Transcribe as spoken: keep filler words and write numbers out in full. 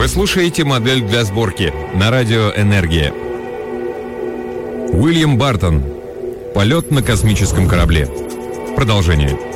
слушаете «Модель для сборки» на радио «Энергия». Уильям Бартон. Полет на космическом корабле. Продолжение.